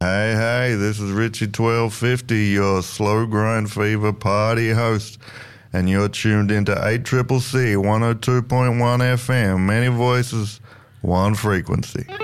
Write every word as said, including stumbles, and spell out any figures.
Hey, hey, this is Richie twelve fifty, your slow grind fever party host, and you're tuned into eight C C C one oh two point one F M, many voices, one frequency.